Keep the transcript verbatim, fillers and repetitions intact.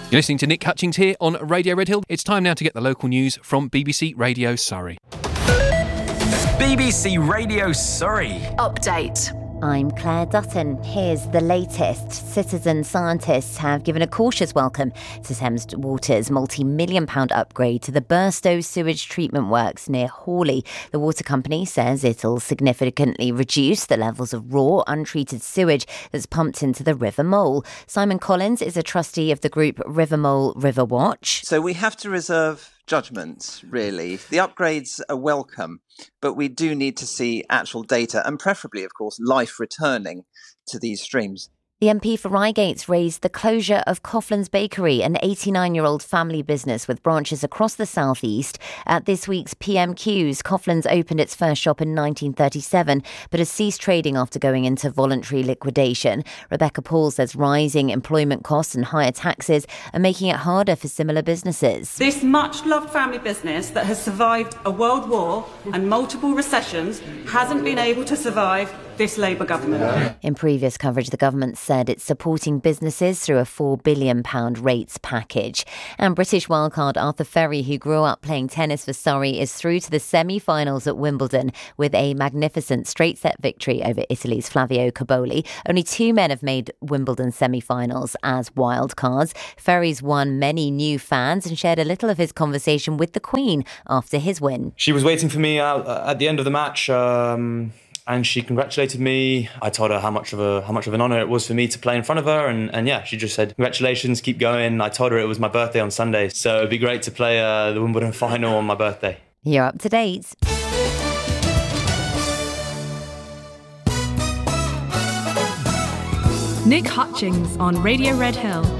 You're listening to Nick Hutchings here on Radio Red Hill. It's time now to get the local news from B B C Radio Surrey. B B C Radio Surrey. Update. I'm Claire Dutton. Here's the latest. Citizen scientists have given a cautious welcome to Thames Water's multi-million pound upgrade to the Burstow sewage treatment works near Hawley. The water company says it'll significantly reduce the levels of raw, untreated sewage that's pumped into the River Mole. Simon Collins is a trustee of the group River Mole River Watch. So we have to reserve judgment, really. The upgrades are welcome, but we do need to see actual data and preferably, of course, life returning to these streams. The M P for Reigate raised the closure of Coughlan's Bakery, an eighty-nine-year-old family business with branches across the southeast. At this week's P M Qs, Coughlan's opened its first shop in nineteen thirty-seven, but has ceased trading after going into voluntary liquidation. Rebecca Paul says rising employment costs and higher taxes are making it harder for similar businesses. This much-loved family business that has survived a world war and multiple recessions hasn't been able to survive this Labour government. In previous coverage, the government said it's supporting businesses through a four billion pounds rates package. And British wildcard Arthur Ferry, who grew up playing tennis for Surrey, is through to the semi-finals at Wimbledon with a magnificent straight-set victory over Italy's Flavio Cobolli. Only two men have made Wimbledon semi-finals as wildcards. Ferry's won many new fans and shared a little of his conversation with the Queen after his win. She was waiting for me out at the end of the match. Um... And she congratulated me. I told her how much of a how much of an honour it was for me to play in front of her, and, and yeah, she just said congratulations, keep going. I told her it was my birthday on Sunday, so it'd be great to play uh, the Wimbledon final on my birthday. You're up to date. Nick Hutchings on Radio Red Hill.